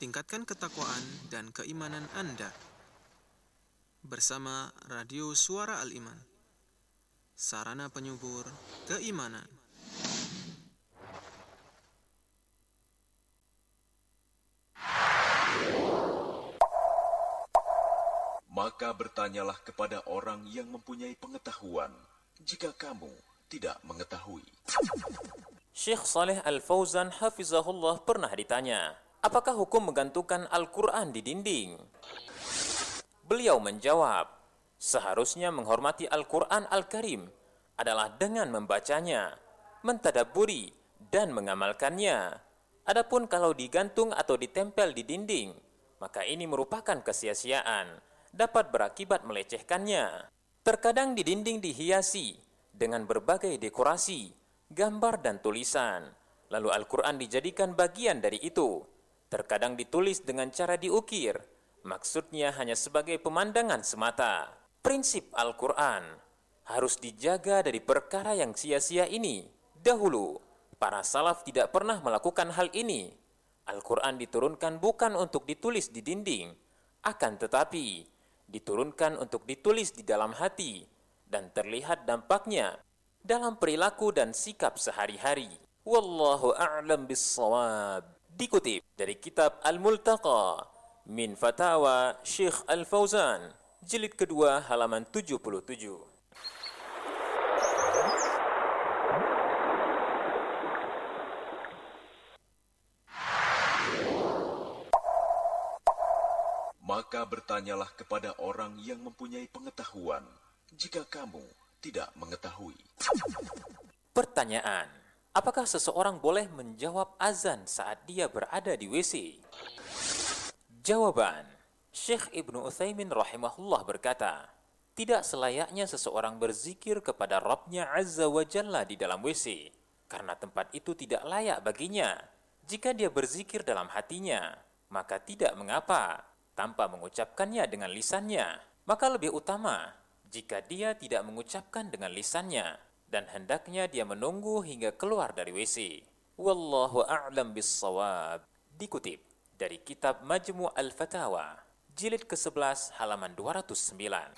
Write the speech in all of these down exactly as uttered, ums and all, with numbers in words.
Tingkatkan ketakwaan dan keimanan Anda bersama Radio Suara Al-Iman, sarana penyubur keimanan. Maka bertanyalah kepada orang yang mempunyai pengetahuan, jika kamu tidak mengetahui. Syekh Saleh Al-Fauzan hafizahullah pernah ditanya, apakah hukum menggantungkan Al-Quran di dinding? Beliau menjawab, seharusnya menghormati Al-Quran Al-Karim adalah dengan membacanya, mentadabburi, dan mengamalkannya. Adapun kalau digantung atau ditempel di dinding, maka ini merupakan kesia-siaan, dapat berakibat melecehkannya. Terkadang di dinding dihiasi dengan berbagai dekorasi, gambar dan tulisan, lalu Al-Quran dijadikan bagian dari itu. Terkadang ditulis dengan cara diukir, maksudnya hanya sebagai pemandangan semata. Prinsip Al-Quran harus dijaga dari perkara yang sia-sia ini. Dahulu, para salaf tidak pernah melakukan hal ini. Al-Quran diturunkan bukan untuk ditulis di dinding, akan tetapi diturunkan untuk ditulis di dalam hati dan terlihat dampaknya dalam perilaku dan sikap sehari-hari. Wallahu a'lam bis-shawab. Dikutip dari kitab Al-Multaqa min Fatawa Syekh Al-Fauzan, jilid kedua halaman tujuh puluh tujuh. Maka bertanyalah kepada orang yang mempunyai pengetahuan, jika kamu tidak mengetahui. Pertanyaan, apakah seseorang boleh menjawab azan saat dia berada di W C? Jawaban, Syekh Ibnu Utsaimin rahimahullah berkata, tidak selayaknya seseorang berzikir kepada Rabb-Nya Azza wa Jalla di dalam W C, karena tempat itu tidak layak baginya. Jika dia berzikir dalam hatinya, maka tidak mengapa, tanpa mengucapkannya dengan lisannya. Maka lebih utama jika dia tidak mengucapkan dengan lisannya, dan hendaknya dia menunggu hingga keluar dari W C. Wallahu a'lam bis-shawab. Dikutip dari kitab Majmu' al-Fatawa, jilid kesebelas halaman dua ratus sembilan.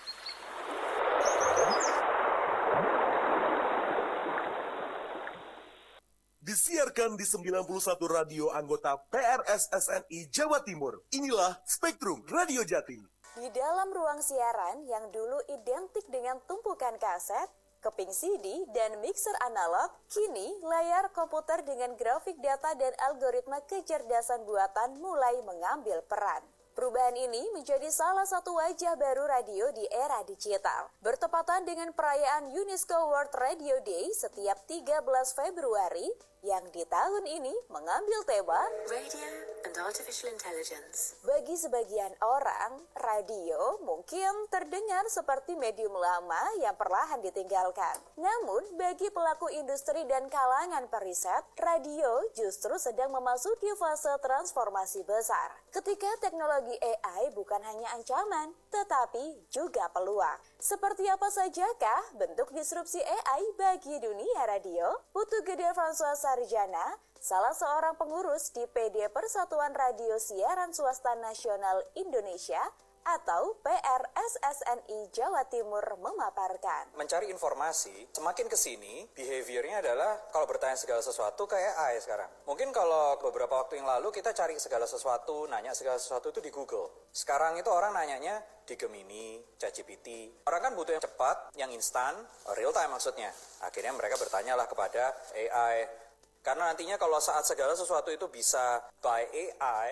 Disiarkan di sembilan puluh satu radio anggota P R S S N I Jawa Timur. Inilah Spektrum Radio Jati. Di dalam ruang siaran yang dulu identik dengan tumpukan kaset, keping C D, dan mixer analog, kini layar komputer dengan grafik data dan algoritma kecerdasan buatan mulai mengambil peran. Perubahan ini menjadi salah satu wajah baru radio di era digital. Bertepatan dengan perayaan UNESCO World Radio Day setiap tiga belas Februari, yang di tahun ini mengambil tema Radio and Artificial Intelligence. Bagi sebagian orang, radio mungkin terdengar seperti medium lama yang perlahan ditinggalkan. Namun, bagi pelaku industri dan kalangan periset, radio justru sedang memasuki fase transformasi besar. Ketika teknologi A I bukan hanya ancaman, tetapi juga peluang. Seperti apa sajakah bentuk disrupsi A I bagi dunia radio? Putu Gede François Sarjana, salah seorang pengurus di P D Persatuan Radio Siaran Swasta Nasional Indonesia atau P R S S N I Jawa Timur memaparkan. Mencari informasi, semakin kesini, behaviornya adalah kalau bertanya segala sesuatu kayak A I sekarang. Mungkin kalau beberapa waktu yang lalu kita cari segala sesuatu, nanya segala sesuatu itu di Google. Sekarang itu orang nanyanya di Gemini, ChatGPT. Orang kan butuh yang cepat, yang instan, real time maksudnya. Akhirnya mereka bertanyalah kepada A I. Karena nantinya kalau saat segala sesuatu itu bisa by A I,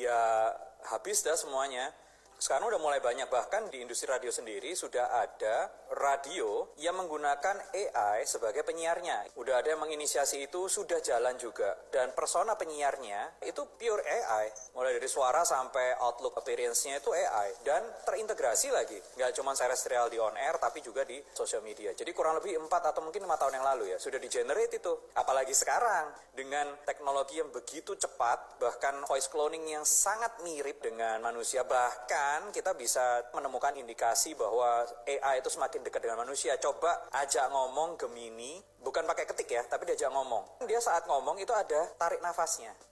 ya habis dah semuanya. Sekarang udah mulai banyak, bahkan di industri radio sendiri sudah ada radio yang menggunakan A I sebagai penyiarnya. Udah ada yang menginisiasi itu, sudah jalan juga. Dan persona penyiarnya itu pure A I. Mulai dari suara sampai outlook appearance-nya itu A I. Dan terintegrasi lagi. Nggak cuma terrestrial di on air, tapi juga di social media. Jadi kurang lebih empat atau mungkin lima tahun yang lalu ya, sudah di-generate itu. Apalagi sekarang, dengan teknologi yang begitu cepat, bahkan voice cloning yang sangat mirip dengan manusia, bahkan kita bisa menemukan indikasi bahwa A I itu semakin dekat dengan manusia. Coba ajak ngomong Gemini, bukan pakai ketik ya, tapi diajak ngomong. Dia saat ngomong itu ada tarik nafasnya.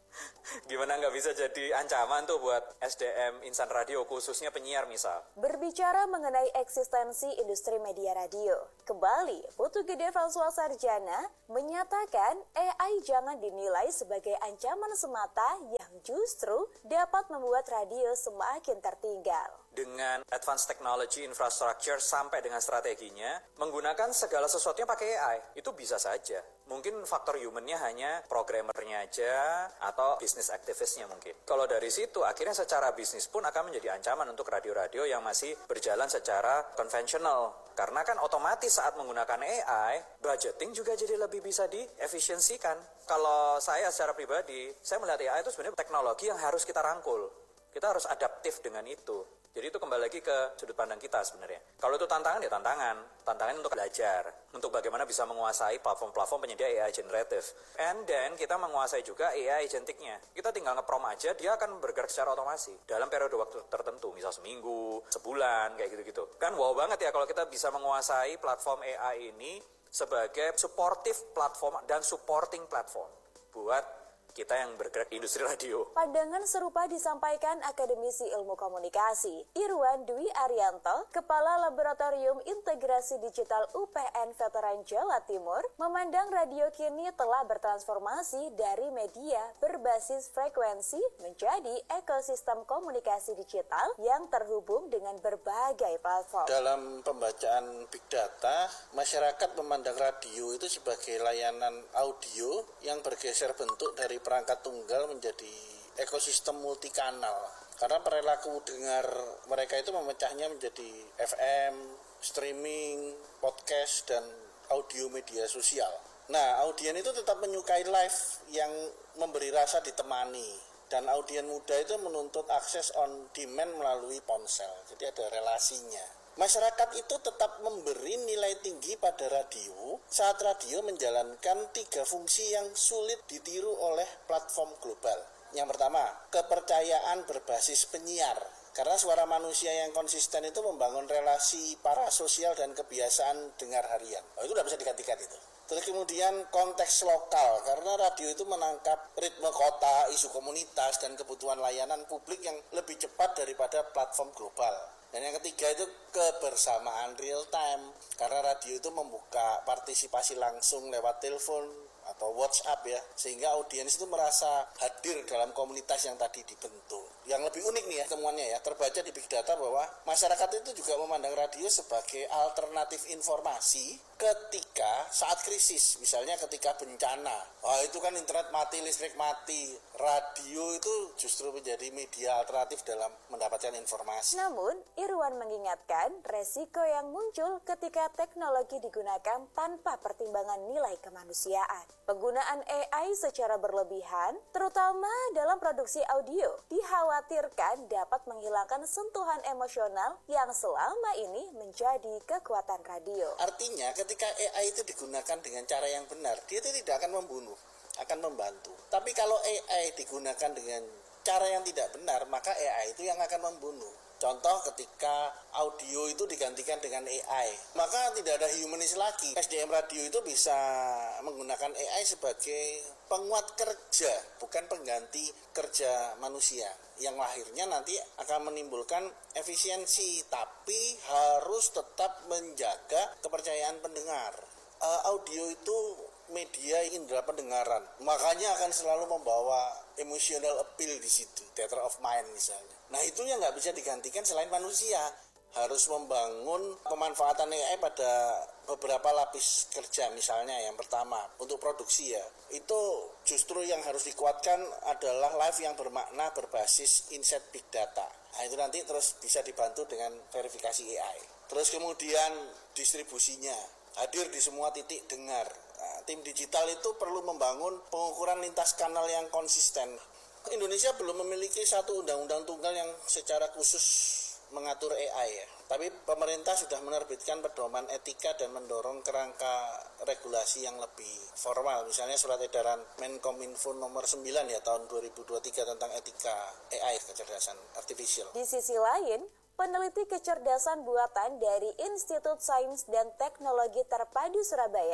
Gimana nggak bisa jadi ancaman tuh buat S D M insan radio, khususnya penyiar misal. Berbicara mengenai eksistensi industri media radio, kembali Putu Gede François Sarjana menyatakan A I jangan dinilai sebagai ancaman semata yang justru dapat membuat radio semakin tertinggal. Dengan advanced technology infrastructure sampai dengan strateginya, menggunakan segala sesuatunya pakai A I, itu bisa saja. Mungkin faktor humannya hanya programmernya aja atau bisnis aktivisnya mungkin. Kalau dari situ akhirnya secara bisnis pun akan menjadi ancaman untuk radio-radio yang masih berjalan secara konvensional. Karena kan otomatis saat menggunakan A I, budgeting juga jadi lebih bisa diefisiensikan. Kalau saya secara pribadi, saya melihat A I itu sebenarnya teknologi yang harus kita rangkul. Kita harus adaptif dengan itu. Jadi itu kembali lagi ke sudut pandang kita sebenarnya. Kalau itu tantangan, ya tantangan. Tantangan untuk belajar. Untuk bagaimana bisa menguasai platform-platform penyedia A I generatif. And then kita menguasai juga A I agentiknya. Kita tinggal nge-prom aja, dia akan bergerak secara otomasi. Dalam periode waktu tertentu, misal seminggu, sebulan, kayak gitu-gitu. Kan wow banget ya kalau kita bisa menguasai platform A I ini sebagai supportive platform dan supporting platform. Buat kita yang bergerak di industri radio. Pandangan serupa disampaikan akademisi ilmu komunikasi Irwan Dwi Arianto, Kepala Laboratorium Integrasi Digital U P N Veteran Jawa Timur, memandang radio kini telah bertransformasi dari media berbasis frekuensi menjadi ekosistem komunikasi digital yang terhubung dengan berbagai platform. Dalam pembacaan big data, masyarakat memandang radio itu sebagai layanan audio yang bergeser bentuk dari perangkat tunggal menjadi ekosistem multikanal. Karena perilaku dengar mereka itu memecahnya menjadi F M, streaming, podcast, dan audio media sosial. Nah, audien itu tetap menyukai live yang memberi rasa ditemani. Dan audien muda itu menuntut akses on demand melalui ponsel. Jadi ada relasinya. Masyarakat itu tetap memberi nilai tinggi pada radio saat radio menjalankan tiga fungsi yang sulit ditiru oleh platform global. Yang pertama, kepercayaan berbasis penyiar. Karena suara manusia yang konsisten itu membangun relasi parasosial dan kebiasaan dengar harian. Oh, itu tidak bisa digantikan itu. Terus kemudian konteks lokal, karena radio itu menangkap ritme kota, isu komunitas, dan kebutuhan layanan publik yang lebih cepat daripada platform global. Dan yang ketiga itu kebersamaan real time, karena radio itu membuka partisipasi langsung lewat telepon atau WhatsApp ya, sehingga audiens itu merasa hadir dalam komunitas yang tadi dibentuk. Yang lebih unik nih ya temuannya ya, terbaca di big data bahwa masyarakat itu juga memandang radio sebagai alternatif informasi ketika saat krisis, misalnya ketika bencana. Wah, itu kan internet mati, listrik mati. Radio itu justru menjadi media alternatif dalam mendapatkan informasi. Namun, Irwan mengingatkan resiko yang muncul ketika teknologi digunakan tanpa pertimbangan nilai kemanusiaan. Penggunaan A I secara berlebihan, terutama dalam produksi audio, dikhawatirkan dapat menghilangkan sentuhan emosional yang selama ini menjadi kekuatan radio. Artinya, ketika A I itu digunakan dengan cara yang benar, dia itu tidak akan membunuh, akan membantu. Tapi kalau A I digunakan dengan cara yang tidak benar, maka A I itu yang akan membunuh. Contoh ketika audio itu digantikan dengan A I, maka tidak ada humanis lagi. S D M radio itu bisa menggunakan A I sebagai penguat kerja, bukan pengganti kerja manusia. Yang akhirnya nanti akan menimbulkan efisiensi, tapi harus tetap menjaga kepercayaan pendengar. Uh, audio itu media indera pendengaran, makanya akan selalu membawa emotional appeal di situ, theater of mind misalnya. Nah, itu yang nggak bisa digantikan selain manusia. Harus membangun pemanfaatan A I pada beberapa lapis kerja, misalnya yang pertama untuk produksi ya, itu justru yang harus dikuatkan adalah live yang bermakna berbasis insight big data. Nah, itu nanti terus bisa dibantu dengan verifikasi A I. Terus kemudian distribusinya hadir di semua titik dengar. Nah, tim digital itu perlu membangun pengukuran lintas kanal yang konsisten. Indonesia belum memiliki satu undang-undang tunggal yang secara khusus mengatur A I ya. Tapi pemerintah sudah menerbitkan pedoman etika dan mendorong kerangka regulasi yang lebih formal. Misalnya surat edaran Menkominfo nomor sembilan ya tahun dua ribu dua puluh tiga tentang etika A I, kecerdasan artifisial. Di sisi lain, peneliti kecerdasan buatan dari Institut Sains dan Teknologi Terpadu Surabaya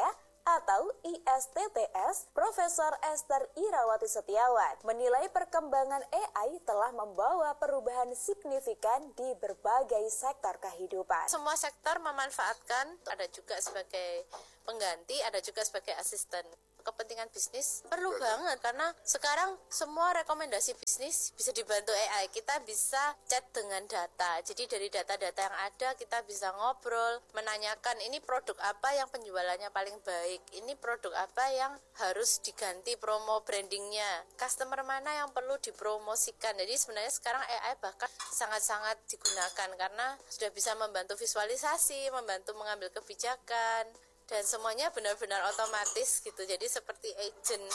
atau I S T T S, Profesor Esther Irawati Setiawan menilai perkembangan A I telah membawa perubahan signifikan di berbagai sektor kehidupan. Semua sektor memanfaatkan, ada juga sebagai pengganti, ada juga sebagai asisten. Kepentingan bisnis perlu banget karena sekarang semua rekomendasi bisnis bisa dibantu A I. Kita bisa chat dengan data. Jadi dari data-data yang ada kita bisa ngobrol, menanyakan ini produk apa yang penjualannya paling baik, ini produk apa yang harus diganti promo brandingnya, customer mana yang perlu dipromosikan. Jadi sebenarnya sekarang A I bahkan sangat-sangat digunakan karena sudah bisa membantu visualisasi, membantu mengambil kebijakan, dan semuanya benar-benar otomatis gitu, jadi seperti agent.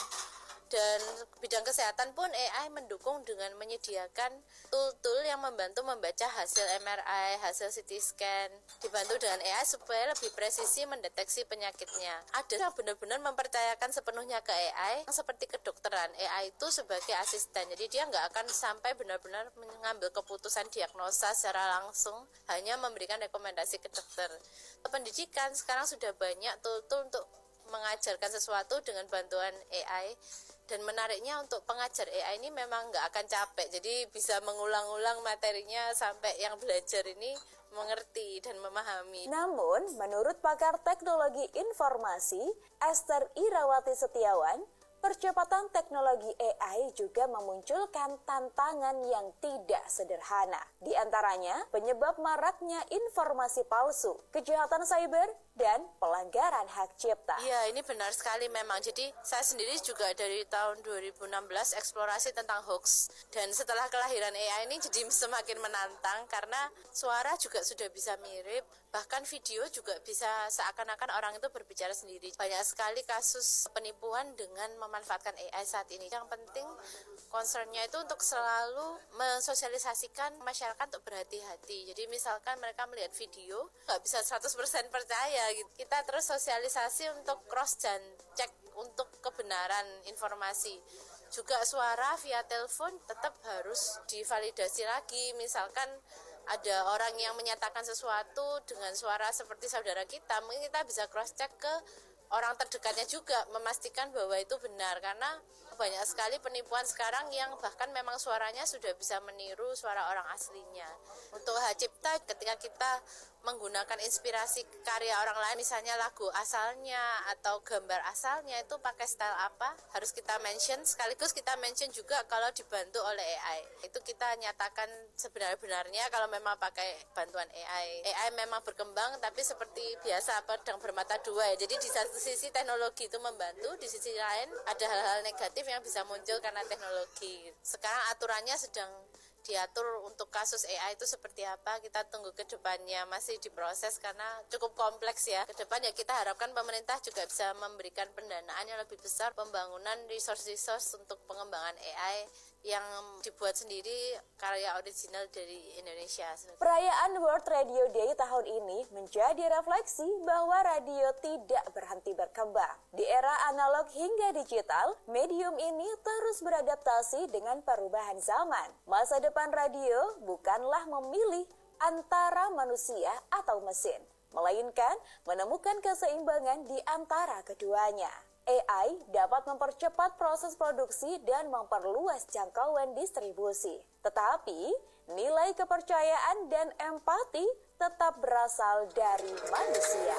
Dan bidang kesehatan pun A I mendukung dengan menyediakan tool-tool yang membantu membaca hasil M R I, hasil C T scan, dibantu dengan A I supaya lebih presisi mendeteksi penyakitnya. Ada yang benar-benar mempercayakan sepenuhnya ke A I, yang seperti kedokteran. A I itu sebagai asisten, jadi dia nggak akan sampai benar-benar mengambil keputusan diagnosa secara langsung, hanya memberikan rekomendasi ke dokter. Pendidikan sekarang sudah banyak tool-tool untuk mengajarkan sesuatu dengan bantuan A I. Dan menariknya untuk pengajar A I ini memang nggak akan capek, jadi bisa mengulang-ulang materinya sampai yang belajar ini mengerti dan memahami. Namun, menurut pakar teknologi informasi, Esther Irawati Setiawan, percepatan teknologi A I juga memunculkan tantangan yang tidak sederhana. Di antaranya, penyebab maraknya informasi palsu, kejahatan cyber, dan pelanggaran hak cipta. Iya, ini benar sekali memang. Jadi saya sendiri juga dari tahun dua ribu enam belas eksplorasi tentang hoax. Dan setelah kelahiran A I ini jadi semakin menantang karena suara juga sudah bisa mirip. Bahkan video juga bisa seakan-akan orang itu berbicara sendiri. Banyak sekali kasus penipuan dengan memanfaatkan A I saat ini. Yang penting concernnya itu untuk selalu mensosialisasikan masyarakat untuk berhati-hati. Jadi misalkan mereka melihat video, nggak bisa seratus persen percaya gitu. Kita terus sosialisasi untuk cross dan cek untuk kebenaran informasi. Juga suara via telepon tetap harus divalidasi lagi. Misalkan ada orang yang menyatakan sesuatu dengan suara seperti saudara kita, mungkin kita bisa cross check ke orang terdekatnya juga, memastikan bahwa itu benar, karena banyak sekali penipuan sekarang yang bahkan memang suaranya sudah bisa meniru suara orang aslinya. Untuk hak cipta, ketika kita menggunakan inspirasi karya orang lain, misalnya lagu asalnya atau gambar asalnya, itu pakai style apa, harus kita mention, sekaligus kita mention juga kalau dibantu oleh A I. Itu kita nyatakan sebenar-benarnya kalau memang pakai bantuan A I. A I memang berkembang, tapi seperti biasa pedang bermata dua ya. Jadi di satu sisi teknologi itu membantu, di sisi lain ada hal-hal negatif yang bisa muncul karena teknologi. Sekarang aturannya sedang diatur untuk kasus A I itu seperti apa, kita tunggu ke depannya, masih diproses karena cukup kompleks ya. Ke depan ya kita harapkan pemerintah juga bisa memberikan pendanaan yang lebih besar, pembangunan resource-resource untuk pengembangan A I yang dibuat sendiri karya original dari Indonesia. Perayaan World Radio Day tahun ini menjadi refleksi bahwa radio tidak berhenti berkembang. Di era analog hingga digital, medium ini terus beradaptasi dengan perubahan zaman. Masa depan radio bukanlah memilih antara manusia atau mesin, melainkan menemukan keseimbangan di antara keduanya. A I dapat mempercepat proses produksi dan memperluas jangkauan distribusi. Tetapi, nilai kepercayaan dan empati tetap berasal dari manusia.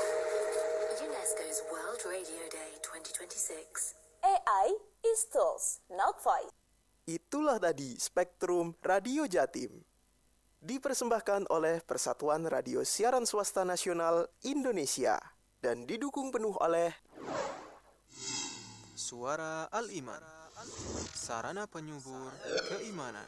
UNESCO's World Radio Day twenty twenty-six. A I is tools, not voice. Itulah tadi Spektrum Radio Jatim. Dipersembahkan oleh Persatuan Radio Siaran Swasta Nasional Indonesia dan didukung penuh oleh Suara Al-Iman, sarana penyubur keimanan.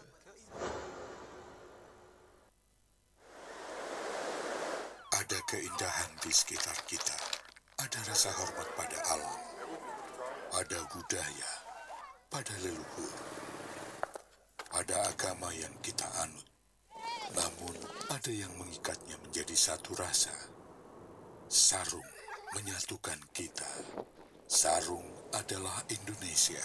Ada keindahan di sekitar kita. Ada rasa hormat pada alam. Ada budaya pada leluhur. Ada agama yang kita anut. Namun ada yang mengikatnya menjadi satu rasa. Sarung menyatukan kita. Sarung adalah Indonesia.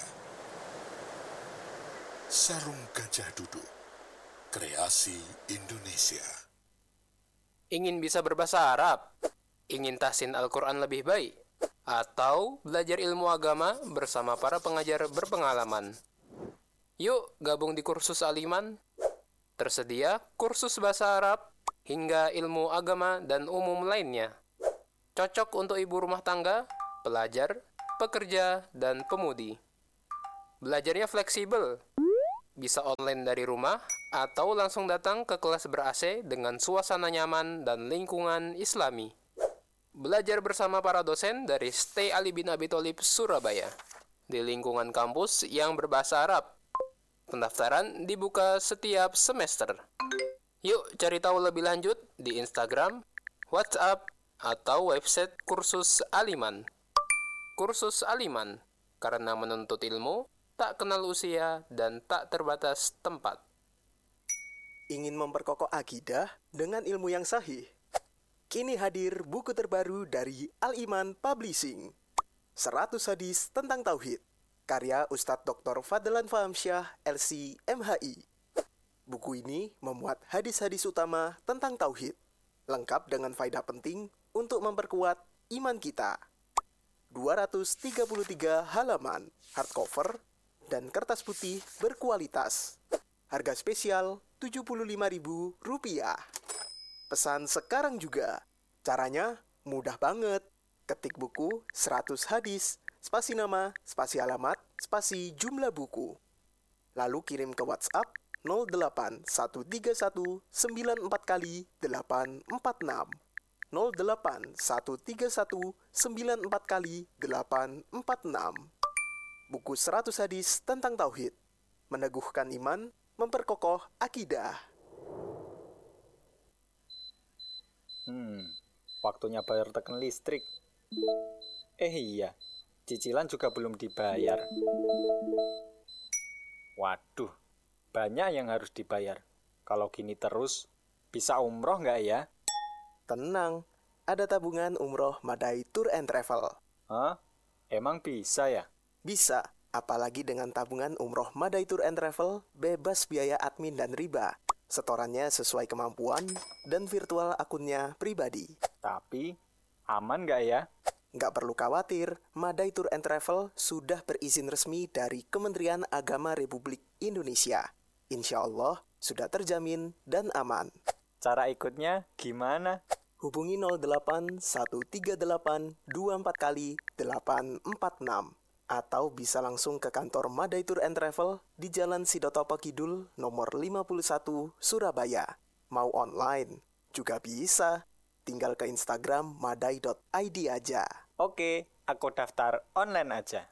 Sarung Gajah Duduk, kreasi Indonesia. Ingin bisa berbahasa Arab? Ingin tahsin Al-Quran lebih baik? atau belajar ilmu agama bersama para pengajar berpengalaman. Yuk gabung di kursus Al-Iman. Tersedia kursus bahasa Arab hingga ilmu agama dan umum lainnya. Cocok untuk ibu rumah tangga, pelajar, pekerja, dan pemudi. Belajarnya fleksibel. Bisa online dari rumah atau langsung datang ke kelas ber-A C dengan suasana nyaman dan lingkungan Islami. Belajar bersama para dosen dari Stay Ali bin Abi Thalib Surabaya di lingkungan kampus yang berbahasa Arab. Pendaftaran dibuka setiap semester. Yuk cari tahu lebih lanjut di Instagram, WhatsApp, atau website kursus Al-Iman. Kursus Al-Iman, karena menuntut ilmu tak kenal usia dan tak terbatas tempat. Ingin memperkokoh akidah dengan ilmu yang sahih? Kini hadir buku terbaru dari Al-Iman Publishing, seratus Hadis Tentang Tauhid, karya Ustadz Doktor Fadlan Fahamsyah, L C M H I. Buku ini memuat hadis-hadis utama tentang Tauhid, lengkap dengan faedah penting untuk memperkuat iman kita. dua ratus tiga puluh tiga halaman, hardcover, dan kertas putih berkualitas. Harga spesial tujuh puluh lima ribu rupiah. Pesan sekarang juga. Caranya mudah banget. Ketik buku seratus hadis, spasi nama, spasi alamat, spasi jumlah buku. Lalu kirim ke WhatsApp nol delapan satu tiga satu sembilan empat kali delapan empat enam. nol delapan satu tiga satu sembilan empat kali delapan empat enam. Buku seratus hadis tentang Tauhid. Meneguhkan iman, memperkokoh akidah. Hmm, waktunya bayar token listrik. Eh iya, cicilan juga belum dibayar. Waduh, banyak yang harus dibayar. Kalau gini terus, bisa umroh nggak ya? Tenang, ada tabungan umroh Madai Tour and Travel. Hah? Emang bisa ya? Bisa, apalagi dengan tabungan umroh Madai Tour and Travel, bebas biaya admin dan riba. Setorannya sesuai kemampuan dan virtual akunnya pribadi. Tapi, aman nggak ya? Nggak perlu khawatir, Madai Tour and Travel sudah berizin resmi dari Kementerian Agama Republik Indonesia. Insya Allah sudah terjamin dan aman. Cara ikutnya gimana? Hubungi nol delapan satu tiga delapan dua empat kali delapan empat enam. Atau bisa langsung ke kantor Madai Tour and Travel di Jalan Sidotopo Kidul nomor lima puluh satu Surabaya. Mau online juga bisa. Tinggal ke Instagram madai dot i d aja. Oke, aku daftar online aja.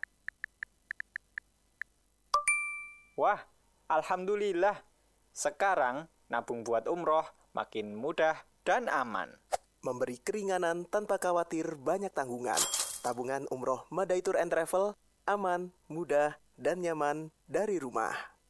Wah, alhamdulillah. Sekarang nabung buat umroh makin mudah dan aman. Memberi keringanan tanpa khawatir banyak tanggungan. Tabungan umroh Madai Tour and Travel aman, mudah, dan nyaman dari rumah.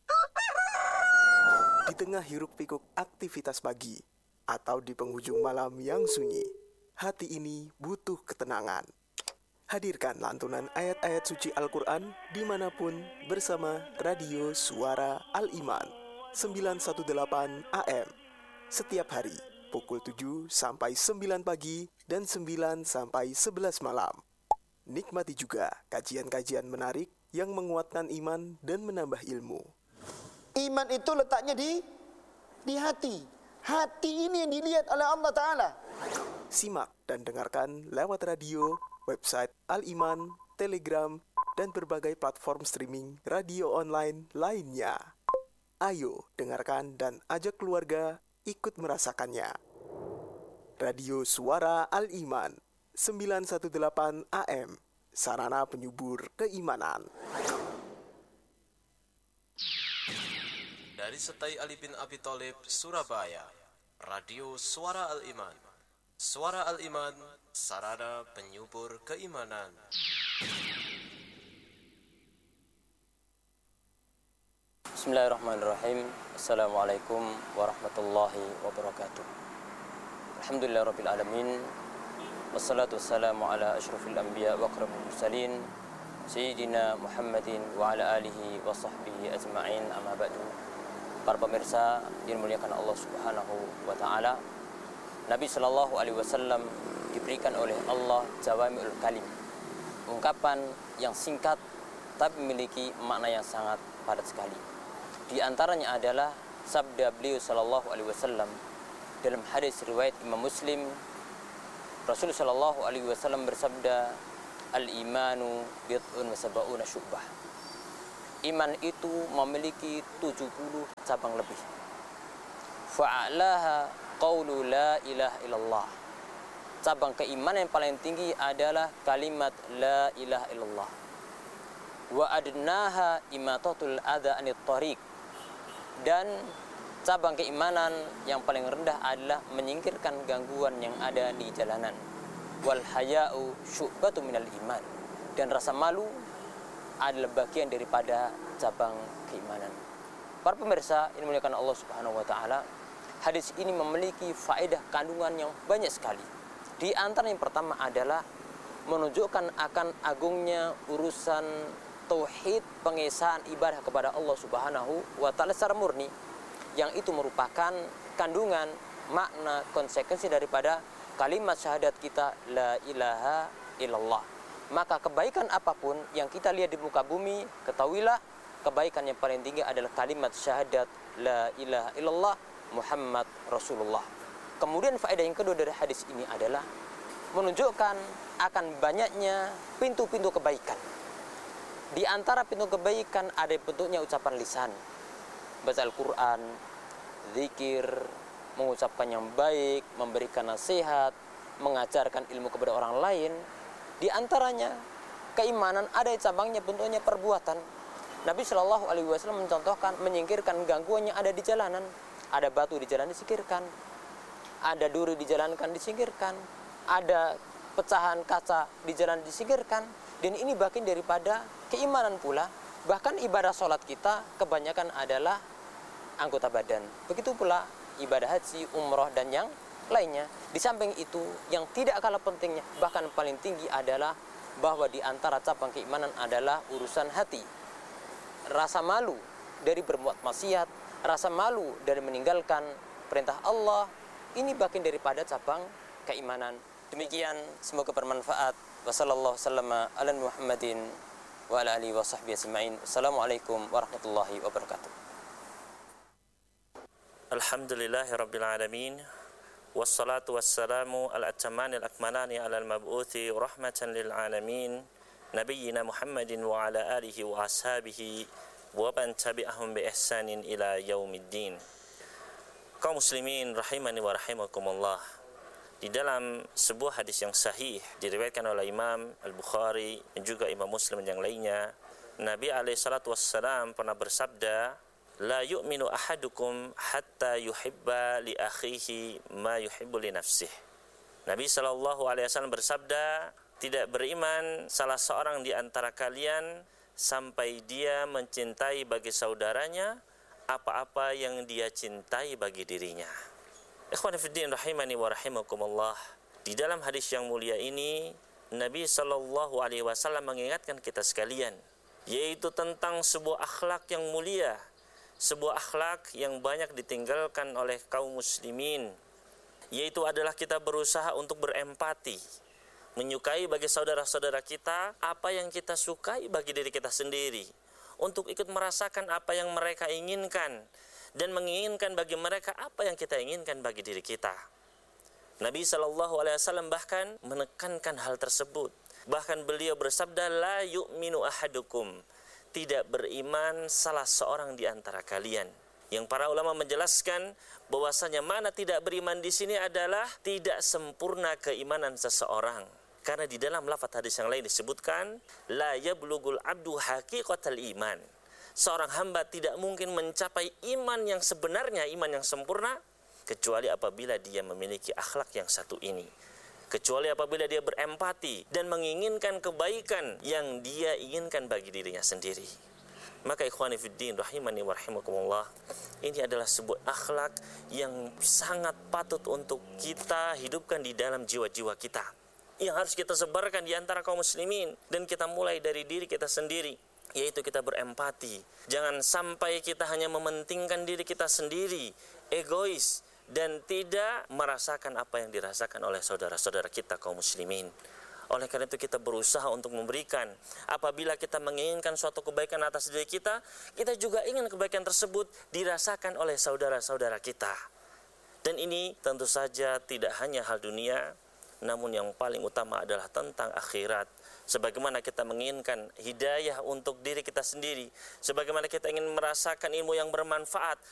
Di tengah hiruk-pikuk aktivitas pagi, atau di penghujung malam yang sunyi, hati ini butuh ketenangan. Hadirkan lantunan ayat-ayat suci Al-Quran dimanapun bersama Radio Suara Al-Iman sembilan satu delapan A M. Setiap hari, pukul tujuh sampai sembilan pagi dan sembilan sampai sebelas malam. Nikmati juga kajian-kajian menarik yang menguatkan iman dan menambah ilmu. Iman itu letaknya di di hati. Hati ini yang dilihat oleh Allah Ta'ala. Simak dan dengarkan lewat radio, website Al-Iman, Telegram, dan berbagai platform streaming radio online lainnya. Ayo dengarkan dan ajak keluarga ikut merasakannya. Radio Suara Al-Iman sembilan satu delapan A M, sarana penyubur keimanan. Dari Setai Ali bin Abi Thalib, Surabaya, Radio Suara Al-Iman. Suara Al-Iman, sarana penyubur keimanan. Bismillahirrahmanirrahim. Assalamualaikum warahmatullahi wabarakatuh. Alhamdulillahirabbil alamin. Wassalatu wassalamu ala asyrafil anbiya wa akramil mursalin Sayyidina Muhammadin wa ala alihi wa sahbihi ajma'in, amma ba'du. Para pemirsa yang dimuliakan Allah Subhanahu wa taala, Nabi sallallahu alaihi wasallam diberikan oleh Allah jawami'ul kalim, ungkapan yang singkat tapi memiliki makna yang sangat padat sekali. Di antaranya adalah sabda beliau sallallahu alaihi wasallam dalam hadis riwayat Imam Muslim. Rasul sallallahu alaihi wasallam bersabda, al-imanu bid'un wa sab'una syu'bah. Iman itu memiliki tujuh puluh cabang lebih. Fa'alaha qaulu la ilaha illallah. Cabang keimanan yang paling tinggi adalah kalimat la ilaha illallah. Wa adnaha imatatul adha anit tariq. Dan cabang keimanan yang paling rendah adalah menyingkirkan gangguan yang ada di jalanan. Wal haya'u syu'batu minal iman. Dan rasa malu adalah bagian daripada cabang keimanan. Para pemirsa yang dimuliakan Allah Subhanahu wa taala, hadis ini memiliki faedah kandungan yang banyak sekali. Di antara yang pertama adalah menunjukkan akan agungnya urusan tauhid, pengesahan ibadah kepada Allah Subhanahu wa taala secara murni, yang itu merupakan kandungan makna konsekuensi daripada kalimat syahadat kita la ilaha illallah. Maka kebaikan apapun yang kita lihat di muka bumi, ketahuilah kebaikan yang paling tinggi adalah kalimat syahadat la ilaha illallah Muhammad Rasulullah. Kemudian faedah yang kedua dari hadis ini adalah menunjukkan akan banyaknya pintu-pintu kebaikan. Di antara pintu kebaikan ada bentuknya ucapan lisan, baca Al-Quran, zikir, mengucapkan yang baik, memberikan nasihat, mengajarkan ilmu kepada orang lain. Di antaranya keimanan ada cabangnya bentuknya perbuatan. Nabi Shallallahu Alaihi Wasallam mencontohkan menyingkirkan gangguan yang ada di jalanan. Ada batu di jalan disingkirkan, ada duri di jalan kan disingkirkan, ada pecahan kaca di jalan disingkirkan. Dan ini bagian daripada keimanan pula. Bahkan ibadah sholat kita kebanyakan adalah anggota badan. Begitu pula ibadah haji, umroh, dan yang lainnya. Di samping itu, yang tidak kalah pentingnya, bahkan paling tinggi adalah bahwa di antara cabang keimanan adalah urusan hati. Rasa malu dari berbuat maksiat, rasa malu dari meninggalkan perintah Allah, ini bagian daripada cabang keimanan. Demikian, semoga bermanfaat. Wassallallahu sallama ala Muhammadin wa ala alihi wa sahbihi ajma'in. Assalamualaikum warahmatullahi wabarakatuh. Alhamdulillahi rabbil alamin. Wassalatu wassalamu ala atamani al-akmalani ala al-mab'uthi rahmatan lil alamin. Nabiyyina Muhammadin wa ala alihi wa ashabihi wa man tabi'ahum bi ihsanin ila yaumiddin. Kaum muslimin rahimani wa rahimakumullah. Di dalam sebuah hadis yang sahih diriwayatkan oleh Imam Al-Bukhari dan juga Imam Muslim yang lainnya, Nabi alaihi salatu wassalam pernah bersabda, la yu'minu ahadukum hatta yuhibba li akhihi ma yuhibbu li nafsih. Nabi sallallahu alaihi wasallam bersabda, tidak beriman salah seorang di antara kalian sampai dia mencintai bagi saudaranya apa-apa yang dia cintai bagi dirinya. Ikhwan fiddin rahimani wa rahimakumullah. Di dalam hadis yang mulia ini, Nabi sallallahu alaihi wasallam mengingatkan kita sekalian, yaitu tentang sebuah akhlak yang mulia, sebuah akhlak yang banyak ditinggalkan oleh kaum muslimin, yaitu adalah kita berusaha untuk berempati, menyukai bagi saudara-saudara kita apa yang kita sukai bagi diri kita sendiri, untuk ikut merasakan apa yang mereka inginkan dan menginginkan bagi mereka apa yang kita inginkan bagi diri kita. Nabi sallallahu alaihi wasallam bahkan menekankan hal tersebut. Bahkan beliau bersabda, la yu'minu ahadukum, tidak beriman salah seorang di antara kalian. Yang para ulama menjelaskan bahwasanya mana tidak beriman di sini adalah tidak sempurna keimanan seseorang. Karena di dalam lafaz hadis yang lain disebutkan, la yablugul abdu haqiqatal iman. Seorang hamba tidak mungkin mencapai iman yang sebenarnya, iman yang sempurna, kecuali apabila dia memiliki akhlak yang satu ini. Kecuali apabila dia berempati dan menginginkan kebaikan yang dia inginkan bagi dirinya sendiri. Maka ikhwani fiddin rahimani wa rahimakumullah, ini adalah sebuah akhlak yang sangat patut untuk kita hidupkan di dalam jiwa-jiwa kita, yang harus kita sebarkan di antara kaum muslimin, dan kita mulai dari diri kita sendiri, yaitu kita berempati. Jangan sampai kita hanya mementingkan diri kita sendiri, egois, dan tidak merasakan apa yang dirasakan oleh saudara-saudara kita kaum muslimin. Oleh karena itu kita berusaha untuk memberikan. Apabila kita menginginkan suatu kebaikan atas diri kita, kita juga ingin kebaikan tersebut dirasakan oleh saudara-saudara kita. Dan ini tentu saja tidak hanya hal dunia, namun yang paling utama adalah tentang akhirat. Sebagaimana kita menginginkan hidayah untuk diri kita sendiri, sebagaimana kita ingin merasakan ilmu yang bermanfaat,